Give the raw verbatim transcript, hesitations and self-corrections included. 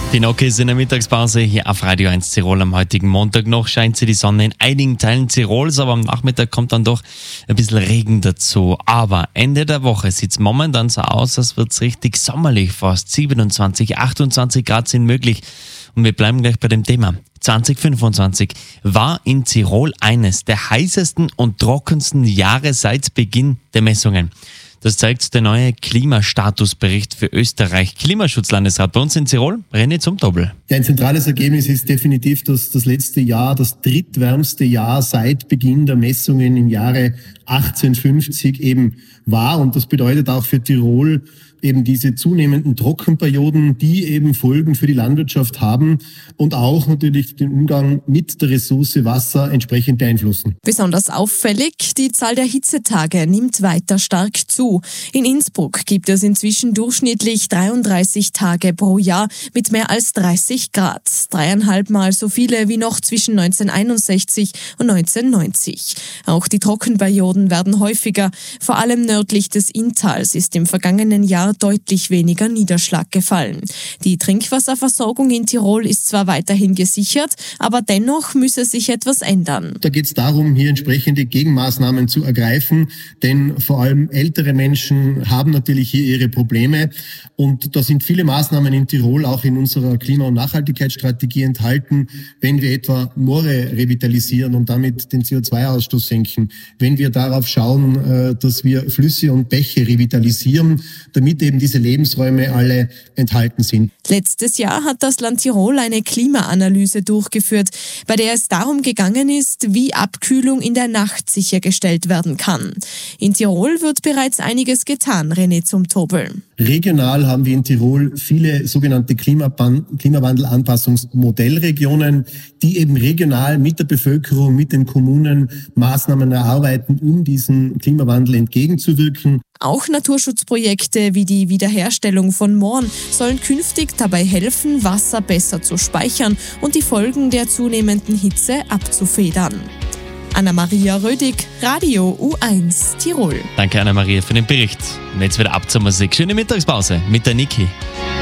Die Nocke ist in der Mittagspause hier auf Radio eins Tirol. Am heutigen Montag noch scheint sie die Sonne in einigen Teilen Tirols, aber am Nachmittag kommt dann doch ein bisschen Regen dazu. Aber Ende der Woche sieht es momentan so aus, als wird es richtig sommerlich. Fast siebenundzwanzig, achtundzwanzig Grad sind möglich. Und wir bleiben gleich bei dem Thema. zwanzig fünfundzwanzig war in Tirol eines der heißesten und trockensten Jahre seit Beginn der Messungen. Das zeigt der neue Klimastatusbericht für Österreich. Klimaschutzlandesrat bei uns in Tirol, René Zumtobel. Ja, ein zentrales Ergebnis ist definitiv, dass das letzte Jahr das drittwärmste Jahr seit Beginn der Messungen im Jahre achtzehnhundertfünfzig eben war. Und das bedeutet auch für Tirol eben diese zunehmenden Trockenperioden, die eben Folgen für die Landwirtschaft haben und auch natürlich den Umgang mit der Ressource Wasser entsprechend beeinflussen. Besonders auffällig, die Zahl der Hitzetage nimmt weiter stark zu. In Innsbruck gibt es inzwischen durchschnittlich dreiunddreißig Tage pro Jahr mit mehr als dreißig Grad. Dreieinhalb Mal so viele wie noch zwischen neunzehnhunderteinundsechzig und neunzehnhundertneunzig. Auch die Trockenperioden werden häufiger. Vor allem nördlich des Inntals ist im vergangenen Jahr deutlich weniger Niederschlag gefallen. Die Trinkwasserversorgung in Tirol ist zwar weiterhin gesichert, aber dennoch müsse sich etwas ändern. Da geht es darum, hier entsprechende Gegenmaßnahmen zu ergreifen, denn vor allem ältere Menschen haben natürlich hier ihre Probleme und da sind viele Maßnahmen in Tirol auch in unserer Klima- und Nachhaltigkeitsstrategie enthalten, wenn wir etwa Moore revitalisieren und damit den C O zwei Ausstoß senken, wenn wir darauf schauen, dass wir Flüsse und Bäche revitalisieren, damit eben diese Lebensräume alle enthalten sind. Letztes Jahr hat das Land Tirol eine Klimaanalyse durchgeführt, bei der es darum gegangen ist, wie Abkühlung in der Nacht sichergestellt werden kann. In Tirol wird bereits einiges getan, René Zumtobel. Regional haben wir in Tirol viele sogenannte Klimaban- Klimawandelanpassungsmodellregionen, die eben regional mit der Bevölkerung, mit den Kommunen Maßnahmen erarbeiten, um diesem Klimawandel entgegenzuwirken. Auch Naturschutzprojekte wie die Wiederherstellung von Mooren sollen künftig dabei helfen, Wasser besser zu speichern und die Folgen der zunehmenden Hitze abzufedern. Anna-Maria Rödig, Radio U eins Tirol. Danke Anna-Maria für den Bericht. Und jetzt wieder ab zur Musik. Schöne Mittagspause mit der Niki.